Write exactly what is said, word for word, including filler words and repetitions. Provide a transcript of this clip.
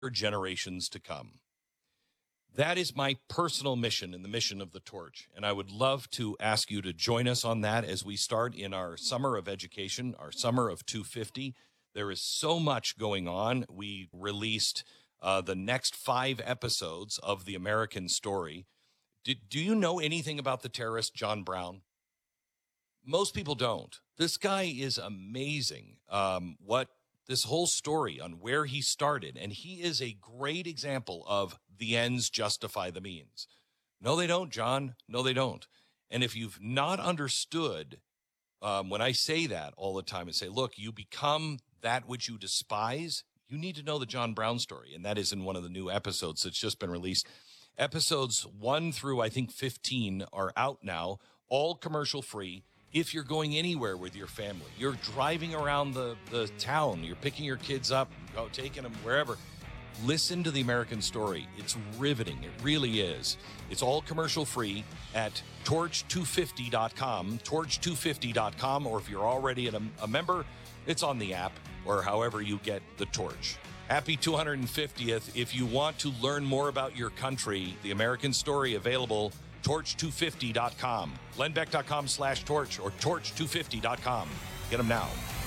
generations to come. That is my personal mission and the mission of the Torch. And I would love to ask you to join us on that as we start in our summer of education, our summer of two fifty. There is so much going on. We released uh, the next five episodes of The American Story. Do, do you know anything about the terrorist John Brown? Most people don't. This guy is amazing. Um, what this whole story on where he started, and he is a great example of the ends justify the means. No, they don't, John. No, they don't. And if you've not understood, um, when I say that all the time and say, look, you become that which you despise, you need to know the John Brown story. And that is in one of the new episodes that's just been released. Episodes one through, I think, fifteen are out now, all commercial free. If you're going anywhere with your family, you're driving around the, the town, you're picking your kids up, go, taking them wherever, listen to The American Story. It's riveting. It really is. It's all commercial free at torch two fifty dot com, torch two fifty dot com, or if you're already a, a member, it's on the app or however you get the Torch. Happy two hundred fiftieth. If you want to learn more about your country, The American Story available, torch two fifty dot com, glenn beck dot com slash torch or torch two fifty dot com. Get them now.